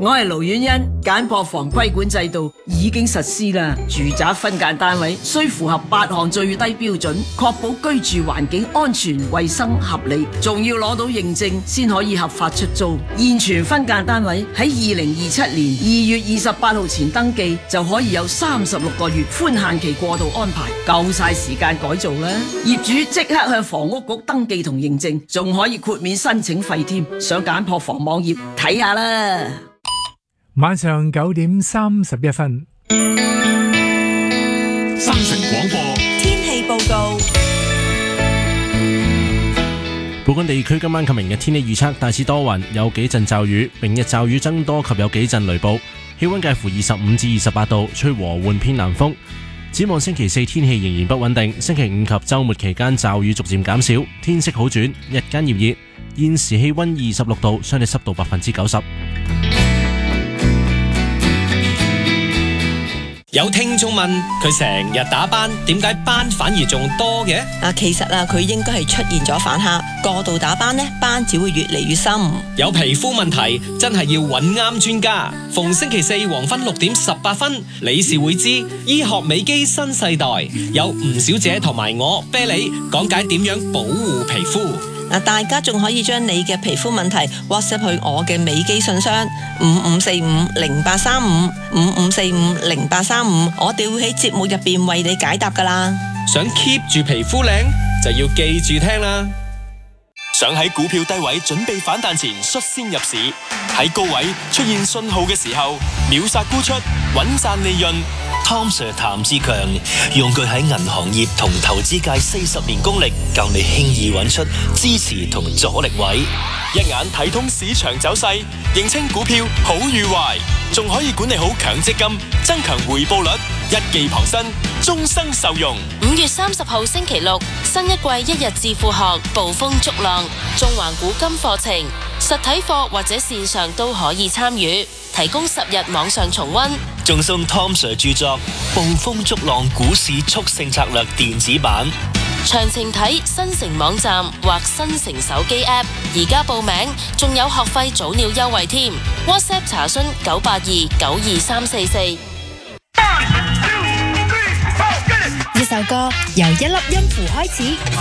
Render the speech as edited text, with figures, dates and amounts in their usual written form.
我係盧婉欣，簡樸房規管制度已經實施啦。住宅分間單位需符合8項最低標準，確保居住環境安全、衛生、合理，仲要攞到認證先可以合法出租。現存分間單位喺2027年2月28號前登記，就可以有36個月寬限期過渡安排，夠晒時間改造啦。業主即刻向房屋局登記同認證，仲可以豁免申請費添。上簡樸房網頁睇下啦。 晚上9點31分， 新城廣播天氣報告。 本港地區今晚及明日天氣預測大致多雲，有幾陣驟雨，明日驟雨增多及有幾陣雷暴，氣溫介乎25至28度，吹和緩偏南風。展望星期4天氣仍然不穩定，星期5及週末期間驟雨逐漸減少，天色好轉，日間炎熱。現時氣溫26度，相對濕度90%。 有聽眾問佢成日打斑，點解斑反而仲多嘅？ 其實佢應該係出現咗反黑，過度打斑呢，斑只會越嚟越深。 有皮膚問題真係要揾啱專家。逢星期4黃昏6點18分，理事會知醫學美肌新世代，有吳小姐同埋我啤梨講解點樣保護皮膚。 大家仲可以將你嘅皮膚問題 WhatsApp 去我嘅美肌信箱5545083555450835，我哋會喺節目入邊為你解答噶啦。 想 keep 住皮膚靚，就要記住聽啦。 想喺股票低位準備反彈前率先入市，喺高位出現信號嘅時候秒殺沽出，穩賺利潤。Tom Sir 譚志強用佢喺銀行業同投資界40年功力，教你輕易揾出支持同阻力位，一眼睇通市場走勢，認清股票好與壞，仲可以管理好強積金，增強回報率，一技傍身，終生受用。 5月30號星期六，新一季1日致富學暴風逐浪，縱橫古今課程，實體課或者線上都可以參與，提供10日網上重溫， 仲送 Tom Sir 著作《暴風逐浪股市速勝策略》電子版。 詳情睇新城網站或新城手機 App。而家報名仲有學費早鳥優惠添。WhatsApp 查詢982-92344。 呢首歌由一粒音符開始。